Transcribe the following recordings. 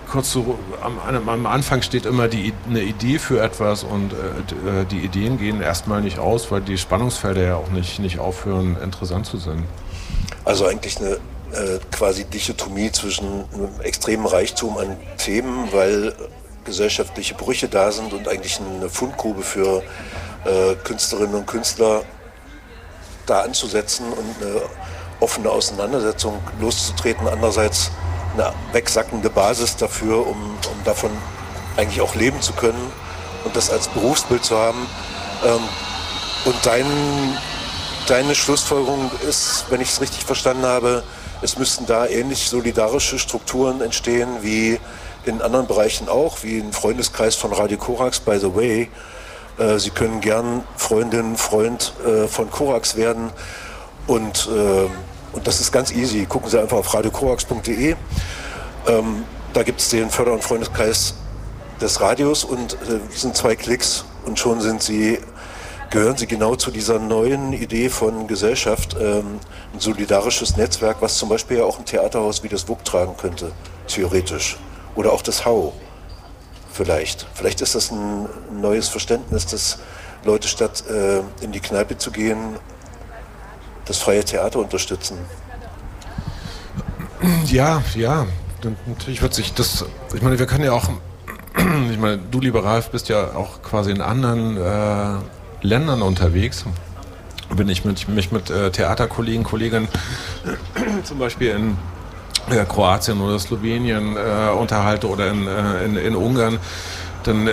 kurz so, am Anfang steht immer eine Idee für etwas und die Ideen gehen erstmal nicht aus, weil die Spannungsfelder ja auch nicht aufhören, interessant zu sein. Also eigentlich eine quasi Dichotomie zwischen einem extremen Reichtum an Themen, weil gesellschaftliche Brüche da sind und eigentlich eine Fundgrube für Künstlerinnen und Künstler da anzusetzen und eine offene Auseinandersetzung loszutreten. Andererseits eine wegsackende Basis dafür, um davon eigentlich auch leben zu können und das als Berufsbild zu haben. Und deine Schlussfolgerung ist, wenn ich es richtig verstanden habe, es müssten da ähnlich solidarische Strukturen entstehen wie in anderen Bereichen auch, wie im Freundeskreis von Radio Korax, by the way. Sie können gern Freundin, Freund von Korax werden und das ist ganz easy. Gucken Sie einfach auf radiokorax.de. Da gibt es den Förder- und Freundeskreis des Radios und sind 2 Klicks und schon gehören Sie genau zu dieser neuen Idee von Gesellschaft, ein solidarisches Netzwerk, was zum Beispiel ja auch ein Theaterhaus wie das WUK tragen könnte, theoretisch. Oder auch das HAU, vielleicht. Vielleicht ist das ein neues Verständnis, dass Leute statt in die Kneipe zu gehen, das freie Theater unterstützen. Ja, natürlich wird sich das, ich meine, wir können ja auch, ich meine, du, lieber Ralf, bist ja auch quasi in anderen Ländern unterwegs. Wenn ich mich mit Theaterkollegen, Kolleginnen zum Beispiel in Kroatien oder Slowenien unterhalte oder in Ungarn, dann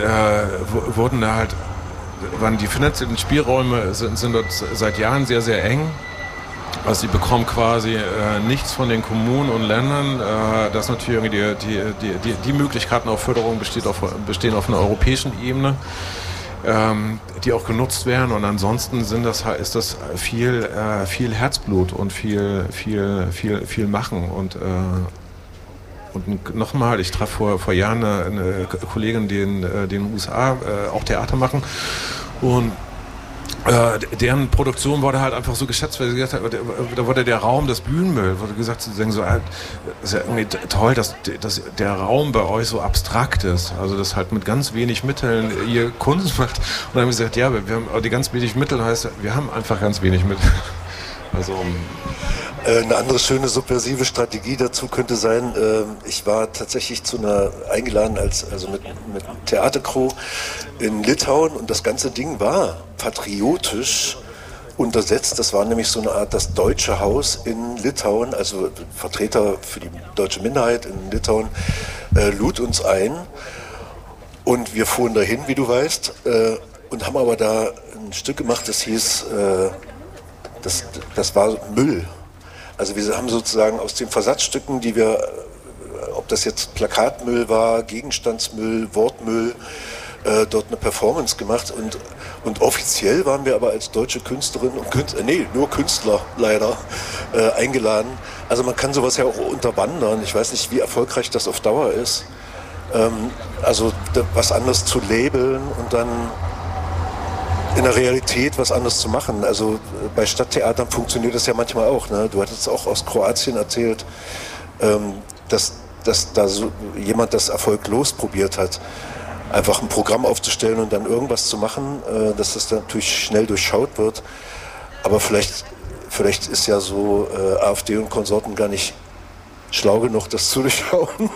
waren die finanziellen Spielräume sind dort seit Jahren sehr, sehr eng. Also sie bekommen quasi nichts von den Kommunen und Ländern. Das natürlich die Möglichkeiten auf Förderung bestehen auf einer europäischen Ebene, die auch genutzt werden. Und ansonsten ist das viel Herzblut und viel Machen. Und nochmal, ich traf vor Jahren eine Kollegin, die in den USA auch Theater machen. Und deren Produktion wurde halt einfach so geschätzt, weil sie gesagt hat, da wurde der Raum, das Bühnenbild, wurde gesagt, sie denken so, das ist ja irgendwie toll, dass der Raum bei euch so abstrakt ist, also das halt mit ganz wenig Mitteln ihr Kunst macht. Und dann haben wir gesagt, ja, wir haben die ganz wenig Mittel, heißt, wir haben einfach ganz wenig Mittel. Also eine andere schöne subversive Strategie dazu könnte sein, ich war tatsächlich eingeladen mit Theatercrew in Litauen und das ganze Ding war patriotisch untersetzt. Das war nämlich so eine Art das Deutsche Haus in Litauen, also Vertreter für die deutsche Minderheit in Litauen lud uns ein und wir fuhren dahin, wie du weißt, und haben aber da ein Stück gemacht, das hieß, das war Müll. Also wir haben sozusagen aus den Versatzstücken, die wir, ob das jetzt Plakatmüll war, Gegenstandsmüll, Wortmüll, dort eine Performance gemacht und offiziell waren wir aber als deutsche Künstlerinnen und nur Künstler leider eingeladen. Also man kann sowas ja auch unterwandern. Ich weiß nicht, wie erfolgreich das auf Dauer ist. Also was anderes zu labeln und dann in der Realität was anderes zu machen. Also bei Stadttheatern funktioniert das ja manchmal auch. Ne? Du hattest auch aus Kroatien erzählt, dass da so jemand das erfolglos probiert hat, einfach ein Programm aufzustellen und dann irgendwas zu machen, dass das dann natürlich schnell durchschaut wird. Aber vielleicht ist ja so AfD und Konsorten gar nicht schlau genug, das zu durchschauen.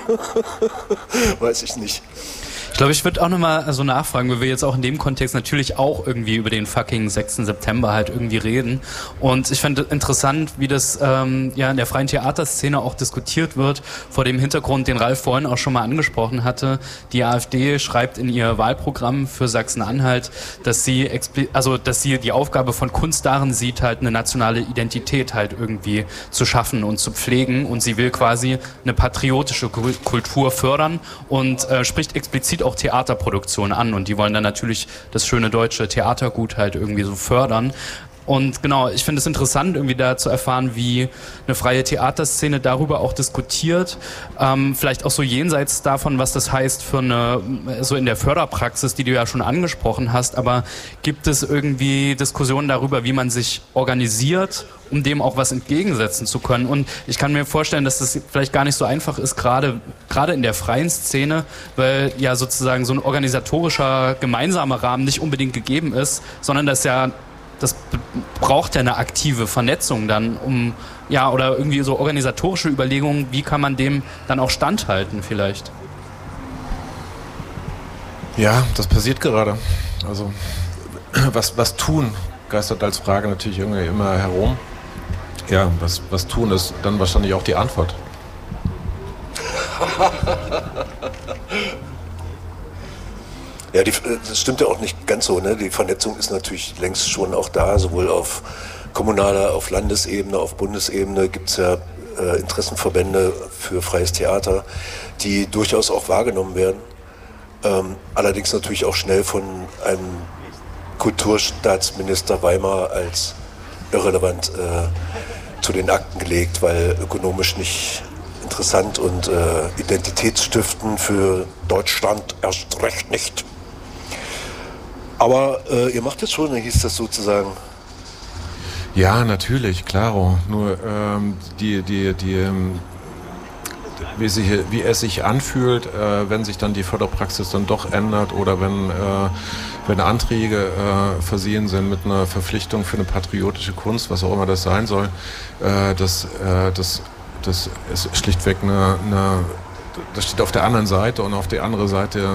Weiß ich nicht. Ich glaube, ich würde auch nochmal so nachfragen, weil wir jetzt auch in dem Kontext natürlich auch irgendwie über den fucking 6. September halt irgendwie reden. Und ich fand interessant, wie das in der freien Theaterszene auch diskutiert wird, vor dem Hintergrund, den Ralf vorhin auch schon mal angesprochen hatte. Die AfD schreibt in ihr Wahlprogramm für Sachsen-Anhalt, dass sie die Aufgabe von Kunst darin sieht, halt eine nationale Identität halt irgendwie zu schaffen und zu pflegen. Und sie will quasi eine patriotische Kultur fördern und spricht explizit auch Theaterproduktionen an und die wollen dann natürlich das schöne deutsche Theatergut halt irgendwie so fördern. Und genau, ich finde es interessant, irgendwie da zu erfahren, wie eine freie Theaterszene darüber auch diskutiert. Vielleicht auch so jenseits davon, was das heißt für so in der Förderpraxis, die du ja schon angesprochen hast, aber gibt es irgendwie Diskussionen darüber, wie man sich organisiert, um dem auch was entgegensetzen zu können? Und ich kann mir vorstellen, dass das vielleicht gar nicht so einfach ist, gerade in der freien Szene, weil ja sozusagen so ein organisatorischer gemeinsamer Rahmen nicht unbedingt gegeben ist, sondern das braucht ja eine aktive Vernetzung dann, oder irgendwie so organisatorische Überlegungen, wie kann man dem dann auch standhalten vielleicht? Ja, das passiert gerade. Also was tun, geistert als Frage natürlich irgendwie immer herum. Ja, was tun ist dann wahrscheinlich auch die Antwort. Ja, das stimmt ja auch nicht ganz so, ne? Die Vernetzung ist natürlich längst schon auch da, sowohl auf kommunaler, auf Landesebene, auf Bundesebene gibt es ja Interessenverbände für freies Theater, die durchaus auch wahrgenommen werden. Allerdings natürlich auch schnell von einem Kulturstaatsminister Weimar als irrelevant zu den Akten gelegt, weil ökonomisch nicht interessant und identitätsstiftend für Deutschland erst recht nicht. Aber ihr macht es schon, dann hieß das sozusagen. Ja, natürlich, klaro. Nur wie es sich anfühlt, wenn sich dann die Förderpraxis dann doch ändert oder wenn Anträge versehen sind mit einer Verpflichtung für eine patriotische Kunst, was auch immer das sein soll, das ist schlichtweg das steht auf der anderen Seite und auf der anderen Seite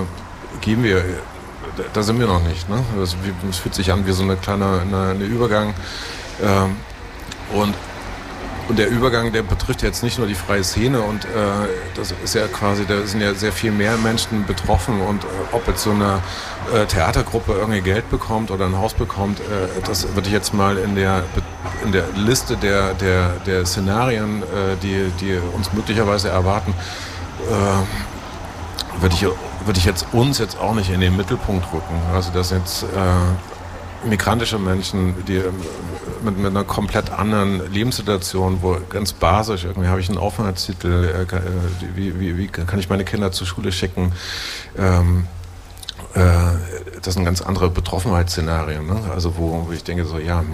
da sind wir noch nicht. Ne? Es fühlt sich an wie so eine Übergang. Und der Übergang, der betrifft jetzt nicht nur die freie Szene und das ist ja quasi, da sind ja sehr viel mehr Menschen betroffen und ob jetzt so eine Theatergruppe irgendwie Geld bekommt oder ein Haus bekommt, das würde ich jetzt mal in der Liste der Szenarien, die uns möglicherweise erwarten, würde ich uns jetzt auch nicht in den Mittelpunkt rücken. Also dass jetzt migrantische Menschen, die mit einer komplett anderen Lebenssituation, wo ganz basisch, irgendwie habe ich einen Aufenthaltstitel, wie kann ich meine Kinder zur Schule schicken, das sind ganz andere Betroffenheitsszenarien, ne? Also wo ich denke so, ja,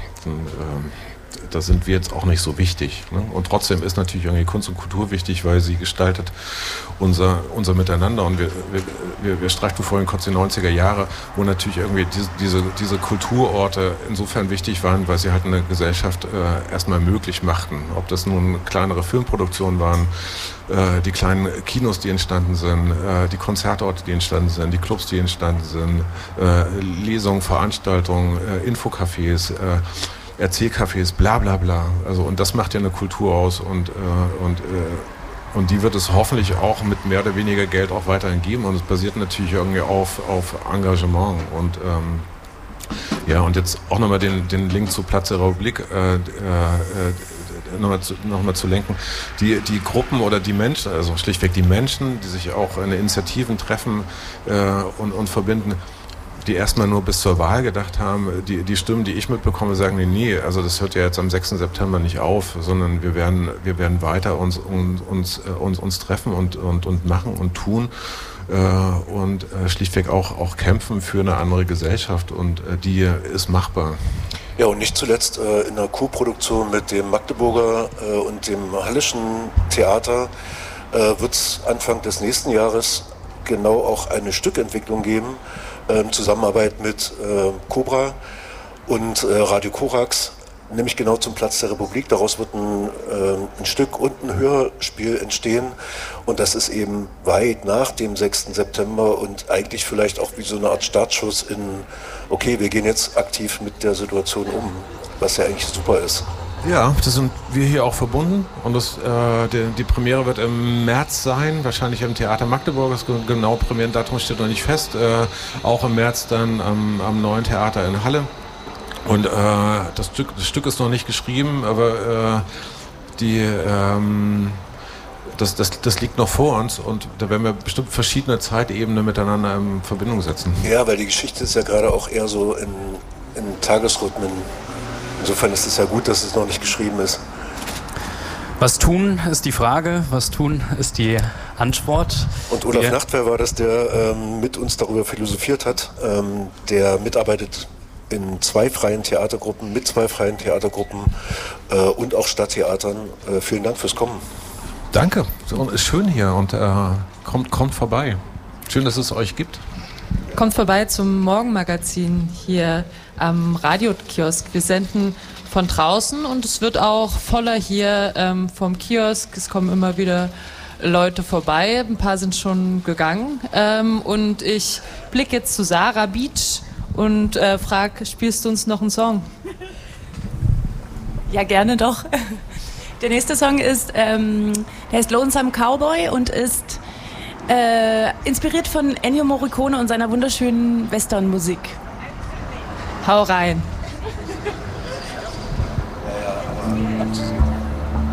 da sind wir jetzt auch nicht so wichtig. Ne? Und trotzdem ist natürlich irgendwie Kunst und Kultur wichtig, weil sie gestaltet unser Miteinander. Und wir streiften vorhin kurz die 90er Jahre, wo natürlich irgendwie diese Kulturorte insofern wichtig waren, weil sie halt eine Gesellschaft erstmal möglich machten. Ob das nun kleinere Filmproduktionen waren, die kleinen Kinos, die entstanden sind, die Konzertorte, die entstanden sind, die Clubs, die entstanden sind, Lesungen, Veranstaltungen, Infocafés, Erzählcafés, bla bla bla. Also, und das macht ja eine Kultur aus und die wird es hoffentlich auch mit mehr oder weniger Geld auch weiterhin geben und es basiert natürlich irgendwie auf Engagement und und jetzt auch nochmal den Link zu Platz der Republik nochmal zu lenken. Die Gruppen oder die Menschen, also schlichtweg die Menschen, die sich auch in Initiativen treffen und verbinden, die erstmal nur bis zur Wahl gedacht haben, die Stimmen, die ich mitbekomme, sagen, nee, also das hört ja jetzt am 6. September nicht auf, sondern wir werden weiter uns treffen und machen und tun und schlichtweg auch kämpfen für eine andere Gesellschaft und die ist machbar. Ja, und nicht zuletzt in einer Co-Produktion mit dem Magdeburger und dem Hallischen Theater wird es Anfang des nächsten Jahres genau auch eine Stückentwicklung geben, in Zusammenarbeit mit Cobra und Radio Korax, nämlich genau zum Platz der Republik. Daraus wird ein Stück und ein Hörspiel entstehen und das ist eben weit nach dem 6. September und eigentlich vielleicht auch wie so eine Art Startschuss in, okay, wir gehen jetzt aktiv mit der Situation um, was ja eigentlich super ist. Ja, das sind wir hier auch verbunden und die Premiere wird im März sein, wahrscheinlich im Theater Magdeburg, das genaue Premierendatum steht noch nicht fest, auch im März dann am Neuen Theater in Halle und das Stück ist noch nicht geschrieben, aber das liegt noch vor uns und da werden wir bestimmt verschiedene Zeitebenen miteinander in Verbindung setzen. Ja, weil die Geschichte ist ja gerade auch eher so in Tagesrhythmen insofern ist es ja gut, dass es noch nicht geschrieben ist. Was tun ist die Frage, was tun ist die Antwort. Und Olaf Nachtwer war das, der mit uns darüber philosophiert hat, der mitarbeitet in 2 freien Theatergruppen, mit 2 freien Theatergruppen und auch Stadttheatern. Vielen Dank fürs Kommen. Danke, ist schön hier und kommt vorbei. Schön, dass es euch gibt. Kommt vorbei zum Morgenmagazin hier am Radiokiosk. Wir senden von draußen und es wird auch voller hier vom Kiosk. Es kommen immer wieder Leute vorbei. Ein paar sind schon gegangen. Und ich blicke jetzt zu Sarah Beach und frage, spielst du uns noch einen Song? Ja, gerne doch. Der nächste Song ist, der heißt Lonesome Cowboy und ist inspiriert von Ennio Morricone und seiner wunderschönen Westernmusik. Hau rein.